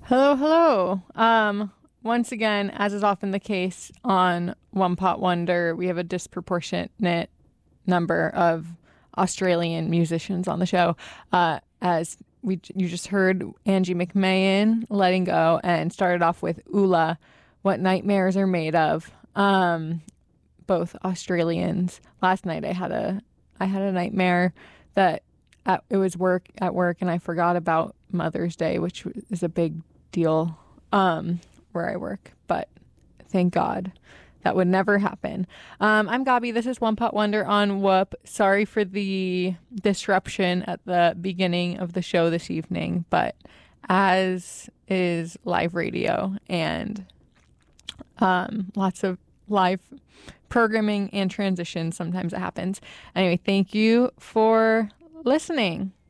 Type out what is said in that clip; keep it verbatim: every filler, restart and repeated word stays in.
Hello, hello. Um, once again, as is often the case on One Pot Wonder, we have a disproportionate number of Australian musicians on the show. Uh, as we you just heard Angie McMahon letting go and started off with Ula, What Nightmares Are Made Of. Um, both Australians. Last night I had a I had a nightmare that at, it was work at work and I forgot about Mother's Day, which is a big deal um, where I work. But thank God that would never happen. Um, I'm Gabi. This is One Pot Wonder on Whoop. Sorry for the disruption at the beginning of the show this evening, but as is live radio and um, lots of live programming and transition, sometimes it happens. Anyway, thank you for listening.